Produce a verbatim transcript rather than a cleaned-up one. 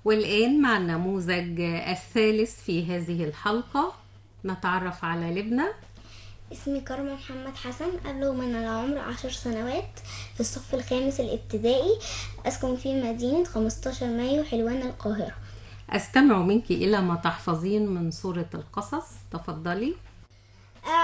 والآن مع النموذج الثالث في هذه الحلقة نتعرف على لبنى. اسمي كرم محمد حسن، أبلغ من العمر عشر سنوات، في الصف الخامس الابتدائي، أسكن في مدينة خمستاشر مايو حلوان القاهرة. أستمع منك إلى ما تحفظين من سورة القصص، تفضلي.